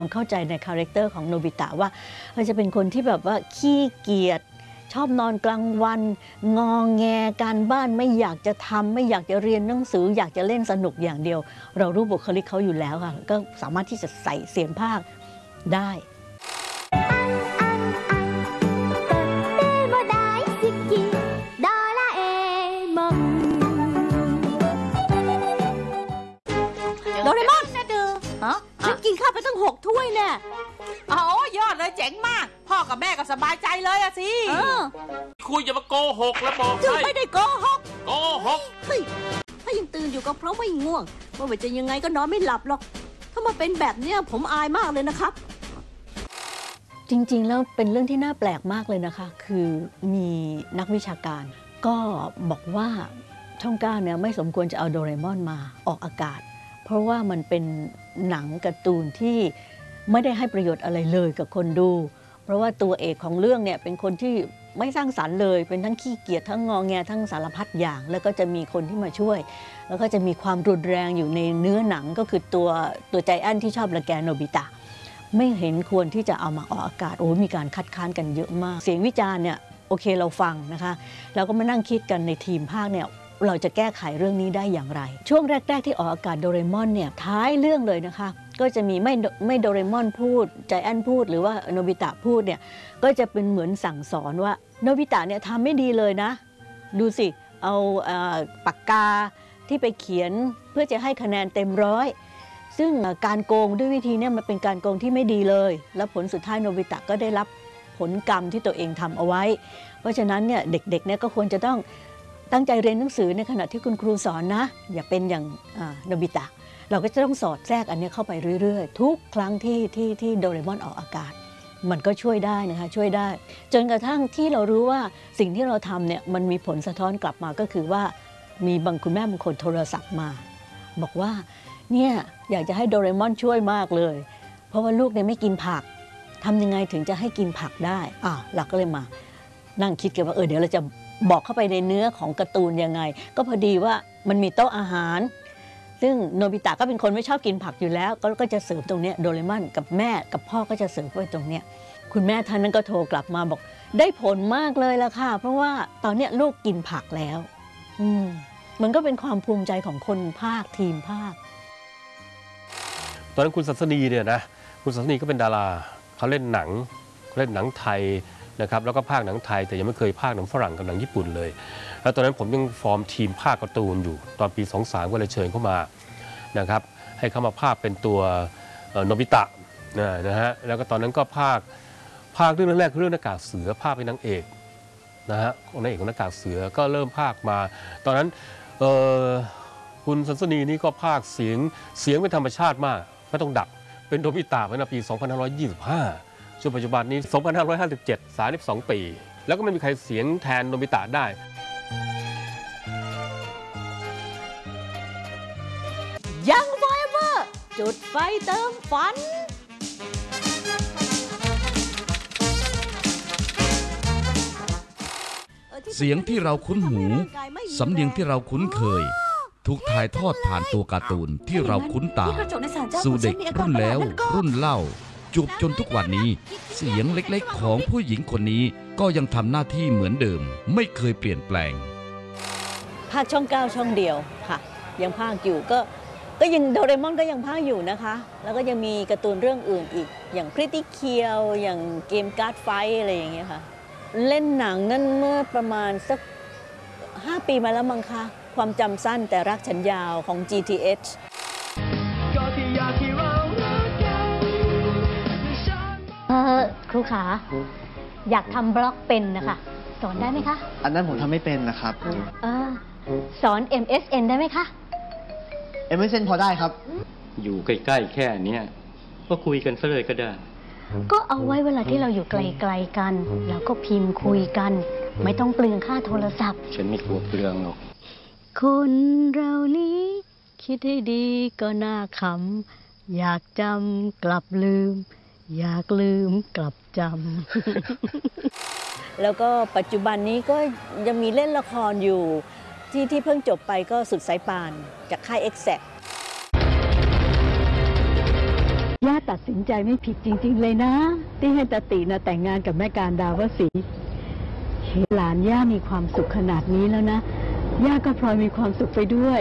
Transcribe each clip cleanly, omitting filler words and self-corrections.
เข้าใจในคาแรคเตอร์ของโนบิตะว่าเขาจะเป็นคนที่แบบว่าขี้เกียจชอบนอนกลางวันงอแงการบ้านไม่อยากจะทำไม่อยากจะเรียนหนังสืออยากจะเล่นสนุกอย่างเดียวเรารู้บุคลิกเขาอยู่แล้วค่ะก็สามารถที่จะใส่เสียงภาคได้โดเรมอนนะดูฉันกินข้าวไปตั้ง6 ถ้วยแน่โอ้ยอดเลยเจ๋งมากพ่อกับแม่ก็สบายใจเลยอะสิคุยอย่ามาโกหกแล้วบอกให้ไม่ได้โกหกเฮ้ยถ้ายังตื่นอยู่ก็เพราะไม่ง่วงว่าจะยังไงก็นอนไม่หลับหรอกถ้ามาเป็นแบบนี้ผมอายมากเลยนะครับจริงๆแล้วเป็นเรื่องที่น่าแปลกมากเลยนะคะคือมีนักวิชาการก็บอกว่าช่อง9เนี่ยไม่สมควรจะเอาโดเรมอนมาออกอากาศเพราะว่ามันเป็นหนังการ์ตูนที่ไม่ได้ให้ประโยชน์อะไรเลยกับคนดูเพราะว่าตัวเอกของเรื่องเนี่ยเป็นคนที่ไม่สร้างสรรค์เลยเป็นทั้งขี้เกียจทั้งงอแงทั้งสารพัดอย่างแล้วก็จะมีคนที่มาช่วยแล้วก็จะมีความรุนแรงอยู่ในเนื้อหนังก็คือตัวใจแอนที่ชอบรังแกโนบิตะไม่เห็นควรที่จะเอามาออกอากาศมีการคัดค้านกันเยอะมากเสียงวิจารณ์เนี่ยโอเคเราฟังนะคะแล้วก็มานั่งคิดกันในทีมภาคเนี่ยเราจะแก้ไขเรื่องนี้ได้อย่างไรช่วงแรกๆที่ออกอากาศโดเรมอนเนี่ยท้ายเรื่องเลยนะคะก็จะมีไม่โดเรมอนพูดใจแอนพูดหรือว่าโนบิตะพูดเนี่ยก็จะเป็นเหมือนสั่งสอนว่าโนบิตะเนี่ยทำไม่ดีเลยนะดูสิเอาปากกาที่ไปเขียนเพื่อจะให้คะแนนเต็ม100ซึ่งการโกงด้วยวิธีนี้มันเป็นการโกงที่ไม่ดีเลยแล้วผลสุดท้ายโนบิตะก็ได้รับผลกรรมที่ตัวเองทำเอาไว้เพราะฉะนั้นเนี่ยเด็กๆเนี่ยก็ควรจะต้องตั้งใจเรียนหนังสือในขณะที่คุณครูสอนนะอย่าเป็นอย่างโนบิตะเราก็จะต้องสอดแทรกอันนี้เข้าไปเรื่อยๆทุกครั้งที่โดเรมอนออกอากาศมันก็ช่วยได้นะคะช่วยได้จนกระทั่งที่เรารู้ว่าสิ่งที่เราทำเนี่ยมันมีผลสะท้อนกลับมาก็คือว่ามีคุณแม่บางคนโทรศัพท์มาบอกว่าเนี่ยอยากจะให้โดเรมอนช่วยมากเลยเพราะว่าลูกเนี่ยไม่กินผักทำยังไงถึงจะให้กินผักได้เราก็เลยมานั่งคิดกันว่าเดี๋ยวเราจะบอกเข้าไปในเนื้อของการ์ตูนยังไงก็พอดีว่ามันมีโต๊ะอาหารซึ่งโนบิตะก็เป็นคนไม่ชอบกินผักอยู่แล้วก็จะเสิร์ฟตรงนี้โดเรมอนกับแม่กับพ่อก็จะเสิร์ฟไว้ตรงนี้คุณแม่ท่านนั้นก็โทรกลับมาบอกได้ผลมากเลยล่ะค่ะเพราะว่าตอนนี้ลูกกินผักแล้วมันก็เป็นความภูมิใจของคนภาคทีมภาคตอนนั้นคุณสัสนีเนี่ยนะคุณสัสนีก็เป็นดาราเขาเล่นหนังไทยนะครับแล้วก็ภาคหนังไทยแต่ยังไม่เคยภาคหนังฝรั่งกับหนังญี่ปุ่นเลยแล้วตอนนั้นผมยังฟอร์มทีมภาคการ์ตูนอยู่ตอนปี23ก็เลยเชิญเข้ามานะครับให้เขามาภาคเป็นตัวโนบิตะนะฮะแล้วก็ตอนนั้นก็ภาคเรื่องแรกเรื่องหน้ากากเสือภาคเป็นนางเอกนะฮะนางเอกของหน้ากากเสือก็เริ่มภาคมาตอนนั้นคุณสัสนีนี่ก็ภาคเสียงเป็นธรรมชาติมากไม่ต้องดับเป็นโนบิตะในปี2525จนปัจจุบันนี้2557 32 ปีแล้วก็ไม่มีใครเสียงแทนโนบิตะได้ยังไฟเวอร์จุดไฟเติมฝันเสียงที่เราคุ้นหูสำเนียงที่เราคุ้นเคยถูกถ่ายทอดผ่านตัวการ์ตูนที่เราคุ้นตาสู่เด็กรุ่นแล้วรุ่นเล่าจูบจนทุกวันนี้เสียงเล็กๆของผู้หญิงคนนี้ก็ยังทำหน้าที่เหมือนเดิมไม่เคยเปลี่ยนแปลงภาคช่อง9ช่องเดียวค่ะยังภาคอยู่ก็ยังโดเรมอนก็ยังภาคอยู่นะคะแล้วก็ยังมีการ์ตูนเรื่องอื่นอีกอย่างพริตตี้เคียวอย่างเกมการ์ดไฟอะไรอย่างเงี้ยค่ะเล่นหนังนั่นเมื่อประมาณสัก5 ปีมาแล้วมั้งคะความจำสั้นแต่รักฉันยาวของ GTH ครูขาอยากทำบล็อกเป็นนะคะสอนได้ไหมคะอันนั้นผมทำไม่เป็นนะครับสอน MSN ได้ไหมคะ MSN พอได้ครับอยู่ใกล้ๆแค่นี้ก็คุยกันซะเลยก็ได้ก็เอาไว้เวลาที่เราอยู่ไกลๆกันเราก็พิมพ์คุยกันไม่ต้องเปลืองค่าโทรศัพท์ฉันไม่กลัวเปลืองหรอกคนเรานี้คิดให้ดีก็น่าขำอยากจำกลับลืมอยากลืมกลับจำแล้วก็ปัจจุบันนี้ก็ยังมีเล่นละครอยู่ที่เพิ่งจบไปก็สุดสายป่านจากค่าย Exact ย่าตัดสินใจไม่ผิดจริงๆเลยนะที่ให้ตาตินะแต่งงานกับแม่การดาวสีเห็นหลานย่ามีความสุขขนาดนี้แล้วนะย่าก็พลอยมีความสุขไปด้วย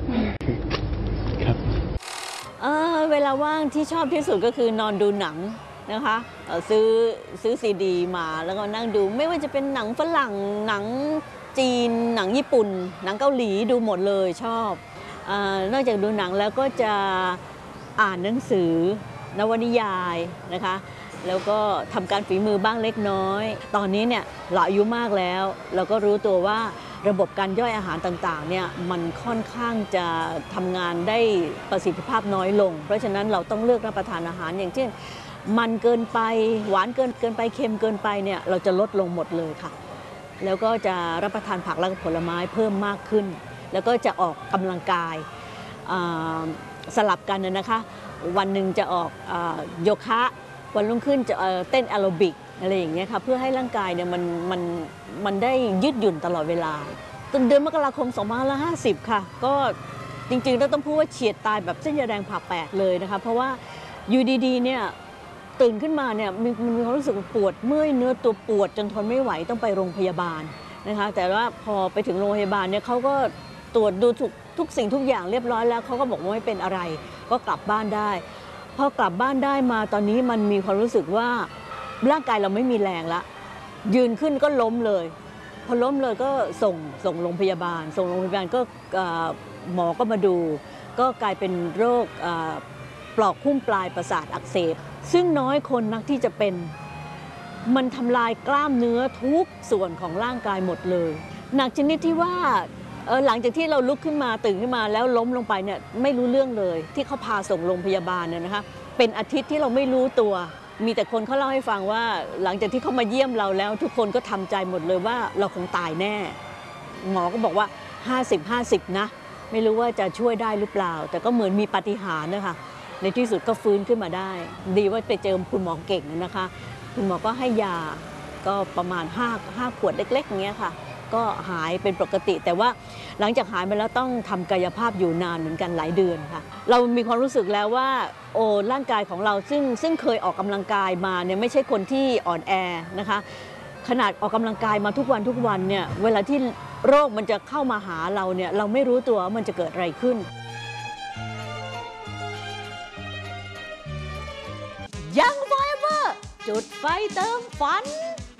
เวลาว่างที่ชอบที่สุดก็คือนอนดูหนังนะคะซื้อซีดีมาแล้วก็นั่งดูไม่ว่าจะเป็นหนังฝรั่งหนังจีนหนังญี่ปุ่นหนังเกาหลีดูหมดเลยชอบนอกจากดูหนังแล้วก็จะอ่านหนังสือนวนิยายนะคะแล้วก็ทำการฝีมือบ้างเล็กน้อยตอนนี้เนี่ยเราอายุมากแล้วเราก็รู้ตัวว่าระบบการย่อยอาหารต่างๆเนี่ยมันค่อนข้างจะทำงานได้ประสิทธิภาพน้อยลงเพราะฉะนั้นเราต้องเลือกรับประทานอาหารอย่างเช่นมันเกินไปหวานเกินไปเค็มเกินไปเนี่ยเราจะลดลงหมดเลยค่ะแล้วก็จะรับประทานผักและผลไม้เพิ่มมากขึ้นแล้วก็จะออกกำลังกายสลับกันนะคะวันหนึ่งจะออกโยคะวันรุ่งขึ้นจะเต้นแอโรบิกอะไรอย่างเงี้ยค่ะเพื่อให้ร่างกายเนี่ยมันได้ยืดหยุ่นตลอดเวลาจนเดือนมกราคม2550ค่ะก็จริงๆเราต้องพูดว่าเฉียดตายแบบเส้นยาแดงผ่าแปดเลยนะคะเพราะว่าอยู่ดีๆเนี่ยตื่นขึ้นมาเนี่ยมีความรู้สึกปวดเมื่อยเนื้อตัวปวดจนทนไม่ไหวต้องไปโรงพยาบาลนะคะแต่ว่าพอไปถึงโรงพยาบาลเนี่ยเขาก็ตรวจดูทุกสิ่งทุกอย่างเรียบร้อยแล้วเขาก็บอกว่าไม่เป็นอะไรก็กลับบ้านได้พอกลับบ้านได้มาตอนนี้มันมีความรู้สึกว่าร่างกายเราไม่มีแรงละยืนขึ้นก็ล้มเลยพอล้มเลยก็ส่งโรงพยาบาลก็หมอก็มาดูก็กลายเป็นโรคปลอกหุ้มปลายประสาทอักเสบซึ่งน้อยคนนักที่จะเป็นมันทำลายกล้ามเนื้อทุกส่วนของร่างกายหมดเลยหนักชนิดที่ว่าหลังจากที่เราลุกขึ้นมาตื่นขึ้นมาแล้วล้มลงไปเนี่ยไม่รู้เรื่องเลยที่เขาพาส่งโรงพยาบาลเนี่ยนะคะเป็นอาทิตย์ที่เราไม่รู้ตัวมีแต่คนเขาเล่าให้ฟังว่าหลังจากที่เขามาเยี่ยมเราแล้วทุกคนก็ทำใจหมดเลยว่าเราคงตายแน่หมอก็บอกว่า50-50นะไม่รู้ว่าจะช่วยได้หรือเปล่าแต่ก็เหมือนมีปาฏิหาริย์นะคะในที่สุดก็ฟื้นขึ้นมาได้ดีว่าไปเจอคุณหมอเก่งนะคะคุณหมอก็ให้ยาก็ประมาณ5ขวดเล็กๆอย่างเงี้ยค่ะก็หายเป็นปกติแต่ว่าหลังจากหายไปแล้วต้องทำกายภาพอยู่นานเหมือนกันหลายเดือนค่ะเรามีความรู้สึกแล้วว่าร่างกายของเราซึ่งเคยออกกำลังกายมาเนี่ยไม่ใช่คนที่อ่อนแอนะคะขนาดออกกำลังกายมาทุกวันเนี่ยเวลาที่โรคมันจะเข้ามาหาเราเนี่ยเราไม่รู้ตัวว่ามันจะเกิดอะไรขึ้นยังไฟเวอร์จุดไฟเติมฝัน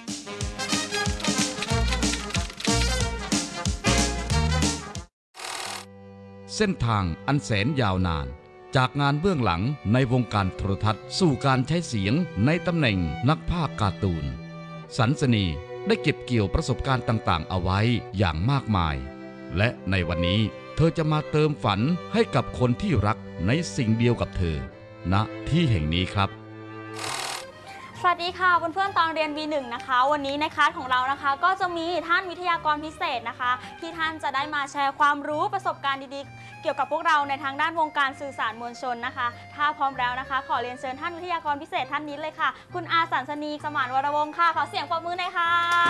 เส้นทางอันแสนยาวนานจากงานเบื้องหลังในวงการโทรทัศน์สู่การใช้เสียงในตำแหน่งนักพากย์การ์ตูนสันสนีได้เก็บเกี่ยวประสบการณ์ต่างๆเอาไว้อย่างมากมายและในวันนี้เธอจะมาเติมฝันให้กับคนที่รักในสิ่งเดียวกับเธอณที่แห่งนี้ครับสวัสดีค่ะเพื่อนๆตอนเรียน V1 นะคะวันนี้ในคลาสของเรานะคะก็จะมีท่านวิทยากรพิเศษนะคะที่ท่านจะได้มาแชร์ความรู้ประสบการณ์ดีๆเกี่ยวกับพวกเราในทางด้านวงการสื่อสารมวลชนนะคะถ้าพร้อมแล้วนะคะขอเรียนเชิญท่านวิทยากรพิเศษท่านนี้เลยค่ะคุณอาสันสนีสมานวรวงศ์ค่ะขอเสียงปรบมือหน่อยค่ะ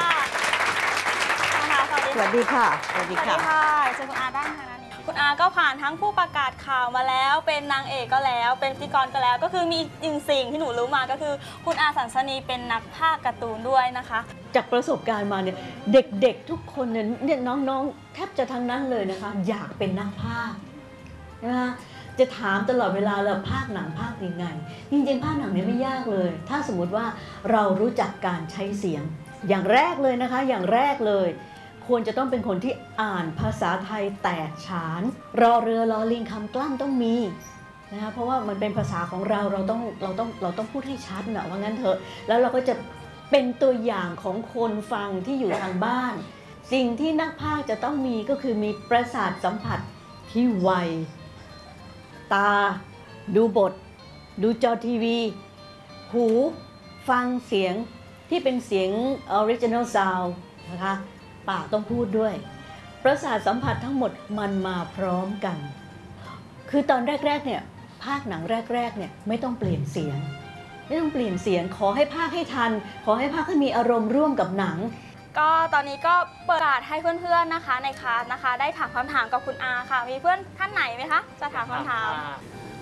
สวัสดีค่ะเชิญคุณอาด้านทางนั้นคุณอาก็ผ่านทั้งผู้ประกาศข่าวมาแล้วเป็นนางเอกก็แล้วเป็นพิธีกรก็แล้วก็คือมีอีกสิ่งที่หนูรู้มาก็คือคุณอาสันสนีเป็นนักพากย์การ์ตูนด้วยนะคะจากประสบการณ์มาเนี่ยเด็กๆทุกคนเนี่ยน้องๆแทบจะทั้งนั้นเลยนะคะอยากเป็นนักพากย์นะคะจะถามตลอดเวลาเราพากย์หนังพากย์ยังไงจริงๆพากย์หนังเนี่ยไม่ยากเลยถ้าสมมติว่าเรารู้จักการใช้เสียงอย่างแรกเลยนะคะอย่างแรกเลยควรจะต้องเป็นคนที่อ่านภาษาไทยแตกฉานรอเรือรอลิงคำกล้ำต้องมีนะคะเพราะว่ามันเป็นภาษาของเราต้องพูดให้ชัดนะว่างั้นเถอะแล้วเราก็จะเป็นตัวอย่างของคนฟังที่อยู่ทางบ้านสิ่งที่นักพากย์จะต้องมีก็คือมีประสาทสัมผัสที่ไวตาดูบทดูจอทีวีหูฟังเสียงที่เป็นเสียง original sound นะคะปากต้องพูดด้วยประสาทสัมผัสทั้งหมดมันมาพร้อมกันคือตอนแรกๆเนี่ยพากย์หนังแรกๆเนี่ยไม่ต้องเปลี่ยนเสียงขอให้พากย์ให้ทันขอให้พากย์ให้มีอารมณ์ร่วมกับหนังก็ตอนนี้ก็เปิดโอกาสให้เพื่อนๆนะคะในคลาสนะคะได้ถามคำถามกับคุณอาค่ะมีเพื่อนท่านไหนไหมคะจะถามคำถาม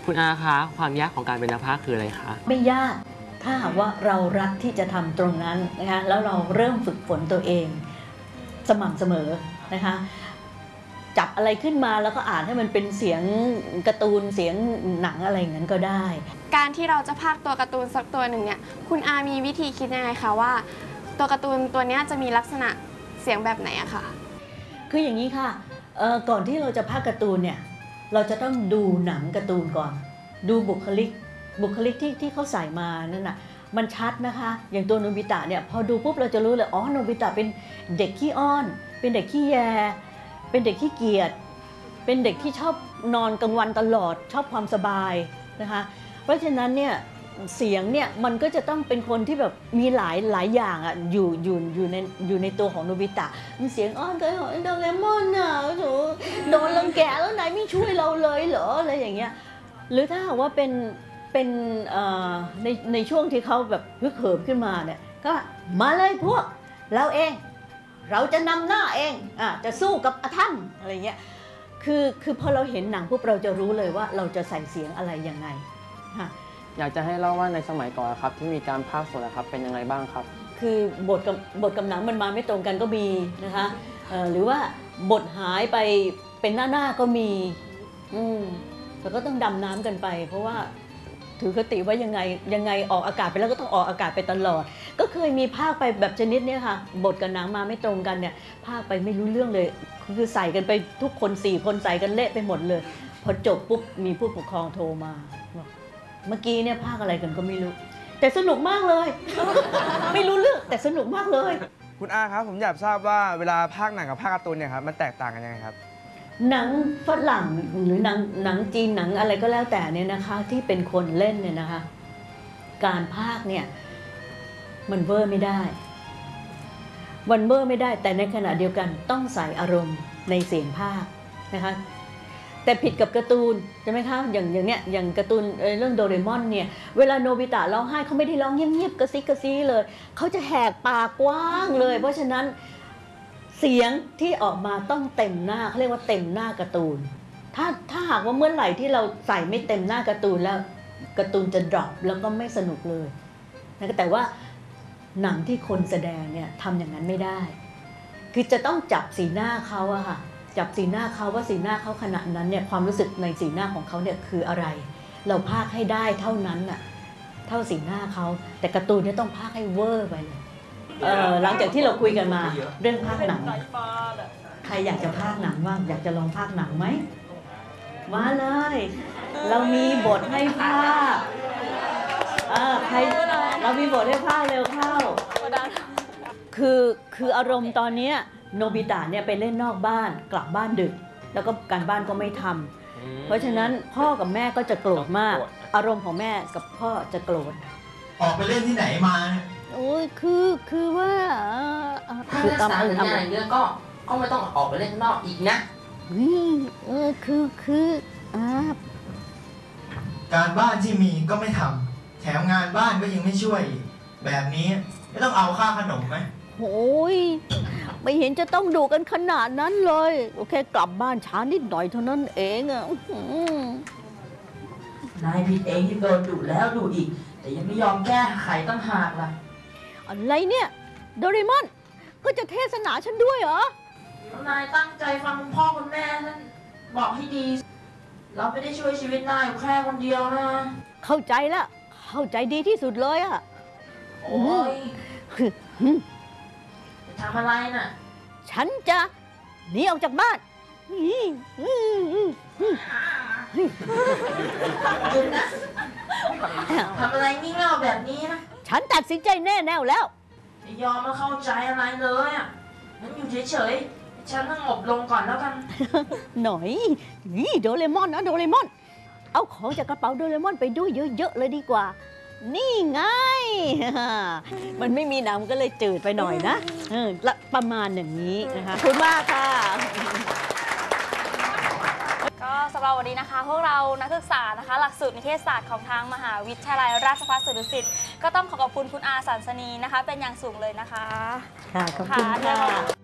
คุณอาคะความยากของการเป็นนักพากย์คืออะไรคะไม่ยากถ้าหากว่าเรารักที่จะทำตรงนั้นนะคะแล้วเราเริ่มฝึกฝนตัวเองสม่ำเสมอนะคะจับอะไรขึ้นมาแล้วก็อ่านให้มันเป็นเสียงการ์ตูนเสียงหนังอะไรอย่างนั้นก็ได้การที่เราจะพากย์ตัวการ์ตูนสักตัวหนึ่งเนี่ยคุณอามีวิธีคิดยังไงคะว่าตัวการ์ตูนตัวนี้จะมีลักษณะเสียงแบบไหนอะคะคืออย่างนี้ค่ะก่อนที่เราจะพากย์การ์ตูนเนี่ยเราจะต้องดูหนังการ์ตูนก่อนดูบุคลิกที่เขาใส่มานั่นน่ะมันชัดนะคะอย่างตัวโนบิตะเนี่ยพอดูปุ๊บเราจะรู้เลยอ๋อโนบิตะเป็นเด็กขี้อ้อนเป็นเด็กขี้แยเป็นเด็กขี้เกียจเป็นเด็กที่ชอบนอนกลางวันตลอดชอบความสบายนะคะเพราะฉะนั้นเนี่ยเสียงเนี่ยมันก็จะต้องเป็นคนที่แบบมีหลายอย่างอ่ะอยู่ในตัวของโนบิตะมันเสียงอ้อนก็โดเรมอนอ่ะโดนรังแกแล้วไหนไม่ช่วยเราเลยเหรออะไรอย่างเงี้ยหรือถ้าหากว่าเป็นในช่วงที่เขาแบบฮึกเหิมขึ้นมาเนี่ยก็มาเลยพวกเราเองเราจะนำหน้าเองจะสู้กับอาท่านอะไรเงี้ยคือพอเราเห็นหนังปุ๊บเราจะรู้เลยว่าเราจะใส่เสียงอะไรยังไงค่ะอยากจะให้เล่าว่าในสมัยก่อนครับที่มีการพากย์สดนะครับเป็นยังไงบ้างครับคือบทกับหนังมันมาไม่ตรงกันก็มีนะคะหรือว่าบทหายไปเป็นหน้าก็มีแต่ก็ต้องดำน้ำกันไปเพราะว่าถือคติว่ายังไงออกอากาศไปแล้วก็ต้องออกอากาศไปตลอดก็เคยมีภาคไปแบบชนิดนี้ค่ะบทกับหนังมาไม่ตรงกันเนี่ยภาคไปไม่รู้เรื่องเลยคือใส่กันไปทุกคน4 คนใส่กันเละไปหมดเลยพอจบปุ๊บมีผู้ปกครองโทรมาบอกเมื่อกี้เนี่ยภาคอะไรกันก็ไม่รู้แต่สนุกมากเลย ไม่รู้เรื่องแต่สนุกมากเลยคุณอาครับผมอยากทราบว่าเวลาภาคหนังกับภาคการ์ตูนเนี่ยครับมันแตกต่างกันยังไงครับหนังฝรั่งหรือหนังจีนหนังอะไรก็แล้วแต่เนี่ยนะคะที่เป็นคนเล่นเนี่ยนะคะการพากย์เนี่ยมันเวอร์ไม่ได้แต่ในขณะเดียวกันต้องใส่อารมณ์ในเสียงพากย์นะคะแต่ผิดกับการ์ตูนใช่ไหมคะอย่างเนี้ยอย่างการ์ตูนเรื่องโดเรมอนเนี่ยเวลาโนบิตะร้องไห้เขาไม่ได้ร้องเงียบๆกระซิเลยเขาจะแหกปากกว้างเลยเพราะฉะนั้นเสียงที่ออกมาต้องเต็มหน้าเขาเรียกว่าเต็มหน้าการ์ตูนถ้าหากว่าเมื่อไหร่ที่เราใส่ไม่เต็มหน้าการ์ตูนแล้วการ์ตูนจะดรอปแล้วก็ไม่สนุกเลยนะแต่ว่าหนังที่คนแสดงเนี่ยทำอย่างนั้นไม่ได้คือจะต้องจับสีหน้าเขาอะค่ะจับสีหน้าเขาว่าสีหน้าเขาขณะนั้นเนี่ยความรู้สึกในสีหน้าของเขาเนี่ยคืออะไรเราพากย์ให้ได้เท่านั้นน่ะเท่าสีหน้าเขาแต่การ์ตูนเนี่ยต้องพากย์ให้เวอร์ไปเลยหลังจากที่เราคุยกันมาเรื่องพากย์หนังใครอยากจะพากย์หนังบ้างอยากจะลองพากย์หนังไหมมาเลยเรามีบทให้พากย์ใครเรามีบทให้พากย์เร็วเข้าคืออารมณ์ตอนนี้โนบิตะเนี่ยไปเล่นนอกบ้านกลับบ้านดึกแล้วก็การบ้านก็ไม่ทำเพราะฉะนั้นพ่อกับแม่ก็จะโกรธมากอารมณ์ของแม่กับพ่อจะโกรธออกไปเล่นที่ไหนมาเนี่ยโอ้ยคือว่าถ้ารักษาหรืองานเยอะก็ไม่ต้องออกไปเล่นข้างนอกอีกนะคือการบ้านที่มีก็ไม่ทำแถมงานบ้านก็ยังไม่ช่วยแบบนี้ไม่ต้องเอาค่าขนมไหมโอ้ยไม่เห็นจะต้องดูกันขนาดนั้นเลยโอเคกลับบ้านช้านิดหน่อยเท่านั้นเองอ่ะนายผิดเองที่โดนดุแล้วดุอีกแต่ยังไม่ยอมแก้ไขตั้งหากล่ะอะไรเนี่ยโดเรมอนก็จะเทศนาฉันด้วยเหรอนายตั้งใจฟังคุณพ่อคุณแม่ท่านบอกให้ดีเราไม่ได้ช่วยชีวิตนายอยู่แค่คนเดียวนะเข้าใจละเข้าใจดีที่สุดเลยอ่ะโอ้ยทำอะไรน่ะฉันจะหนีออกจากบ้านหยุดนะทำอะไรงี่เง่าแบบนี้นะฉันตัดสินใจแน่แน่แล้วไม่ยอมมาเข้าใจอะไรเลยอ่ะงั้นอยู่เฉยๆฉันต้องอบลงก่อนแล้วกันหน่อยนี่โดเรมอนนะโดเรมอนเอาของจากกระเป๋าโดเรมอนไปด้วยเยอะๆเลยดีกว่านี่ไงมันไม่มีน้ำก็เลยจืดไปหน่อยนะประมาณอย่างนี้นะคะขอบคุณมากค่ะก็สำหรับวันนี้นะคะพวกเรานักศึกษานะคะหลักสูตรนิเทศศาสตร์ของทางมหาวิทยาลัยราชภัฏสวนดุสิตก็ต้องขอบคุณคุณอาสันสนีนะคะเป็นอย่างสูงเลยนะคะค่ะขอบคุณค่ะ